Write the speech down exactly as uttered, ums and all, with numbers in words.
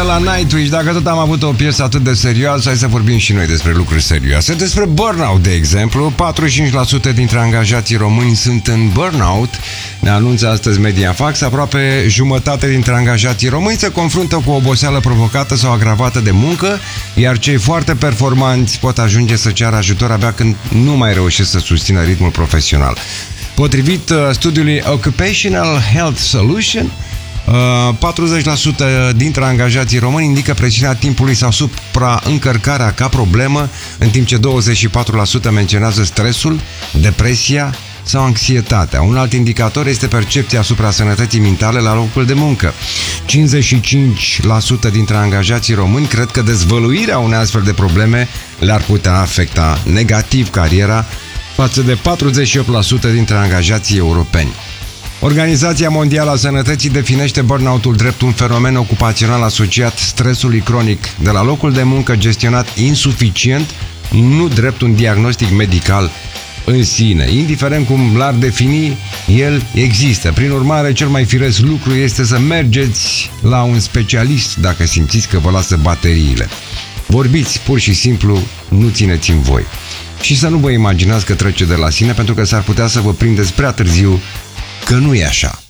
La Nightwish, dacă tot am avut o piesă atât de serioasă, hai să vorbim și noi despre lucruri serioase. Despre burnout, de exemplu. patruzeci și cinci la sută dintre angajații români sunt în burnout. Ne anunță astăzi Mediafax. Aproape jumătate dintre angajații români se confruntă cu oboseală provocată sau agravată de muncă, iar cei foarte performanți pot ajunge să ceară ajutor abia când nu mai reușesc să susțină ritmul profesional. Potrivit uh, studiului Occupational Health Solution, patruzeci la sută dintre angajații români indică presiunea timpului sau supraîncărcarea ca problemă, în timp ce douăzeci și patru la sută menționează stresul, depresia sau anxietatea. Un alt indicator este percepția asupra sănătății mentale la locul de muncă. cincizeci și cinci la sută dintre angajații români cred că dezvăluirea unei astfel de probleme le-ar putea afecta negativ cariera, față de patruzeci și opt la sută dintre angajații europeni. Organizația Mondială a Sănătății definește burnout-ul drept un fenomen ocupațional asociat stresului cronic de la locul de muncă gestionat insuficient, nu drept un diagnostic medical în sine. Indiferent cum l-ar defini, el există. Prin urmare, cel mai firesc lucru este să mergeți la un specialist dacă simțiți că vă lasă bateriile. Vorbiți, pur și simplu, nu țineți în voi. Și să nu vă imaginați că trece de la sine, pentru că s-ar putea să vă prindeți prea târziu că nu e așa.